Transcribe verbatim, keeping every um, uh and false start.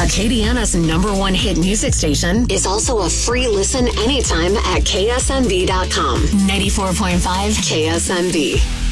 Acadiana's number one hit music station, is also a free listen anytime at K S M B dot com. ninety-four point five K S M B.